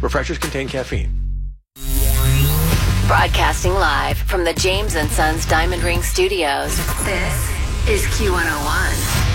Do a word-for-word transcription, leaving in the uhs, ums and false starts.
Refreshers contain caffeine. Broadcasting live from the James and Sons Diamond Ring Studios. This is Q one oh one.